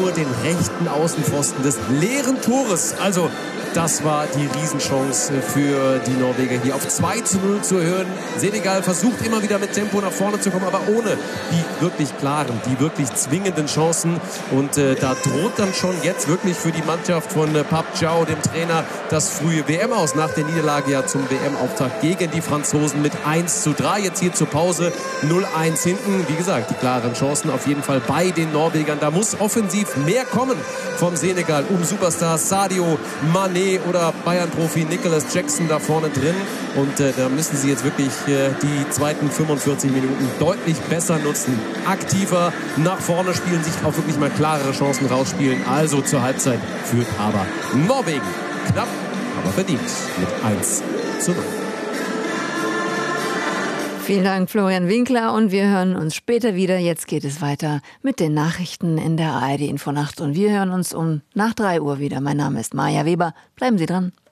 nur den rechten Außenpfosten des leeren Tores. Also das war die Riesenchance für die Norweger hier auf 2:0 zu erhöhen. Senegal versucht immer wieder mit Tempo nach vorne zu kommen, aber ohne die wirklich klaren, die wirklich zwingenden Chancen. Und da droht dann schon jetzt wirklich für die Mannschaft von Pape Thiaw, dem Trainer, das frühe WM-Aus nach der Niederlage ja zum WM-Auftakt gegen die Franzosen mit 1:3. Jetzt hier zur Pause 0:1 hinten. Wie gesagt, die klaren Chancen auf jeden Fall bei den Norwegern. Da muss offensiv mehr kommen vom Senegal um Superstars Sadio Mané oder Bayern-Profi Nicolas Jackson da vorne drin. Und da müssen sie jetzt wirklich die zweiten 45 Minuten deutlich besser nutzen. Aktiver nach vorne spielen, sich auch wirklich mal klarere Chancen rausspielen. Also zur Halbzeit führt aber Norwegen. Knapp, aber verdient mit 1:0. Vielen Dank, Florian Winkler, und wir hören uns später wieder. Jetzt geht es weiter mit den Nachrichten in der ARD Infonacht und wir hören uns nach 3 Uhr wieder. Mein Name ist Maja Weber. Bleiben Sie dran.